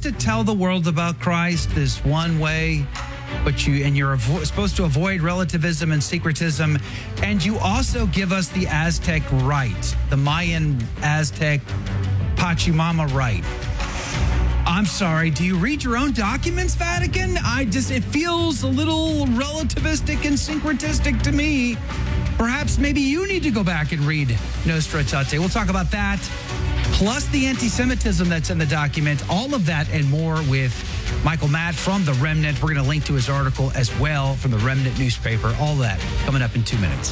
to tell the world about Christ is one way, but you're supposed to avoid relativism and syncretism, and you also give us the Aztec rite, the Mayan Aztec Pachamama rite. I'm sorry, do you read your own documents, Vatican? It feels a little relativistic and syncretistic to me. Perhaps maybe you need to go back and read Nostra Aetate. We'll talk about that, plus the anti-Semitism that's in the document, all of that and more with Michael Matt from The Remnant. We're going to link to his article as well from The Remnant newspaper. All that coming up in 2 minutes.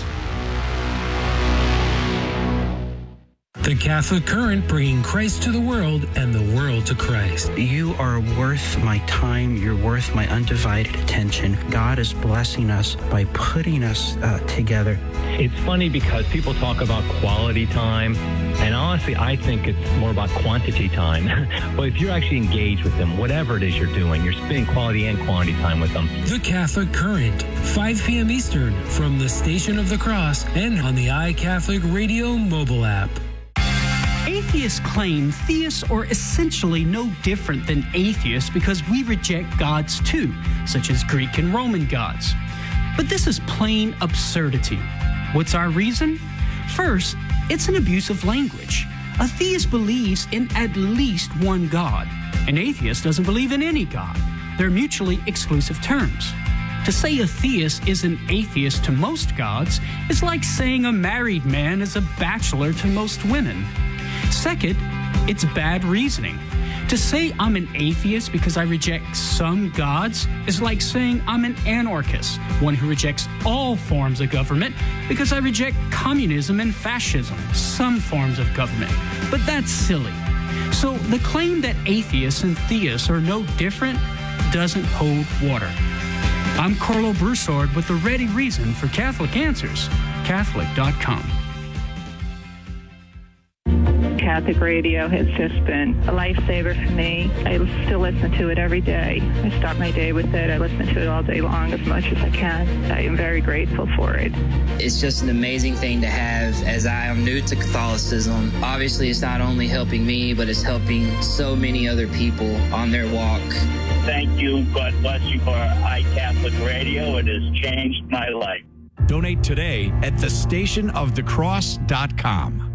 The Catholic Current, bringing Christ to the world and the world to Christ. You are worth my time. You're worth my undivided attention. God is blessing us by putting us together. It's funny because people talk about quality time, and honestly, I think it's more about quantity time. But if you're actually engaged with them, whatever it is you're doing, you're spending quality and quantity time with them. The Catholic Current, 5 p.m. Eastern, from the Station of the Cross and on the iCatholic Radio mobile app. Atheists claim theists are essentially no different than atheists because we reject gods too, such as Greek and Roman gods. But this is plain absurdity. What's our reason? First, it's an abuse of language. A theist believes in at least one God. An atheist doesn't believe in any God. They're mutually exclusive terms. To say a theist is an atheist to most gods is like saying a married man is a bachelor to most women. Second, it's bad reasoning. To say I'm an atheist because I reject some gods is like saying I'm an anarchist, one who rejects all forms of government because I reject communism and fascism, some forms of government. But that's silly. So the claim that atheists and theists are no different doesn't hold water. I'm Carlo Broussard with the ready reason for Catholic Answers, Catholic.com. Catholic radio has just been a lifesaver for me. I still listen to it every day. I start my day with it. I listen to it all day long as much as I can. I am very grateful for it. It's just an amazing thing to have as I am new to Catholicism. Obviously, it's not only helping me, but it's helping so many other people on their walk. Thank you. God bless you for iCatholic Radio. It has changed my life. Donate today at thestationofthecross.com.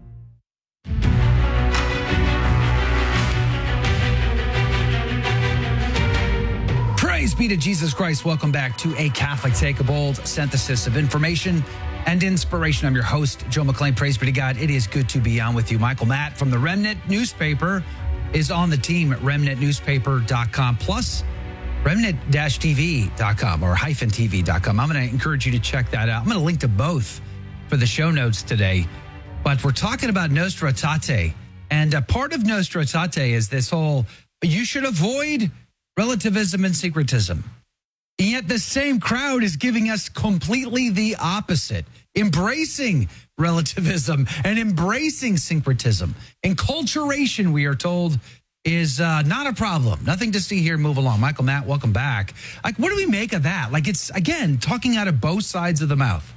Praise be to Jesus Christ. Welcome back to A Catholic Take, a bold synthesis of information and inspiration. I'm your host, Joe McClain. Praise be to God. It is good to be on with you. Michael Matt from the Remnant newspaper is on the team at remnantnewspaper.com, plus remnant-tv.com or -tv.com. I'm going to encourage you to check that out. I'm going to link to both for the show notes today. But we're talking about Nostra Aetate. And a part of Nostra Aetate is this whole, you should avoid relativism and syncretism. And yet the same crowd is giving us completely the opposite, embracing relativism and embracing syncretism. Enculturation, we are told, is not a problem. Nothing to see here. Move along. Michael Matt, welcome back. Like, what do we make of that? Like, it's, again, talking out of both sides of the mouth.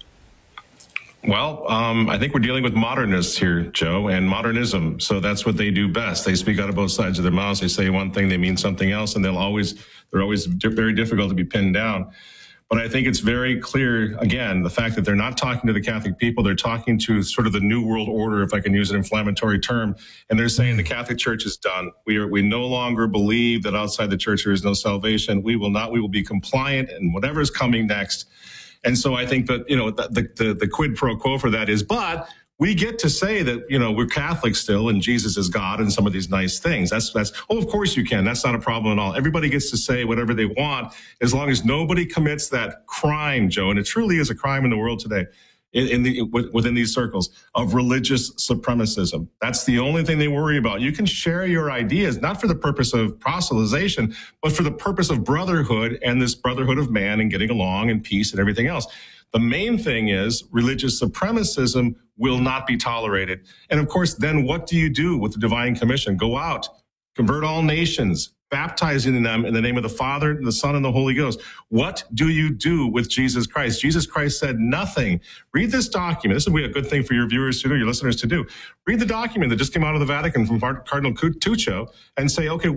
Well, I think we're dealing with modernists here, Joe, and modernism. So that's what they do best. They speak out of both sides of their mouths. They say one thing, they mean something else, and they're always very difficult to be pinned down. But I think it's very clear, again, the fact that they're not talking to the Catholic people, they're talking to sort of the New World Order, if I can use an inflammatory term, and they're saying the Catholic Church is done. We no longer believe that outside the Church there is no salvation. We will be compliant in whatever is coming next. And so I think that, the quid pro quo for that is, but we get to say that, we're Catholic still and Jesus is God and some of these nice things. That's, of course you can. That's not a problem at all. Everybody gets to say whatever they want as long as nobody commits that crime, Joe. And it truly is a crime in the world today. Within these circles of religious supremacism. That's the only thing they worry about. You can share your ideas, not for the purpose of proselytization, but for the purpose of brotherhood and this brotherhood of man and getting along and peace and everything else. The main thing is religious supremacism will not be tolerated. And of course, then what do you do with the Divine Commission? Go out, convert all nations, baptizing them in the name of the Father, the Son, and the Holy Ghost. What do you do with Jesus Christ? Jesus Christ said nothing. Read this document. This would be a good thing for your viewers to do, your listeners to do. Read the document that just came out of the Vatican from Cardinal Tuccio and say, okay,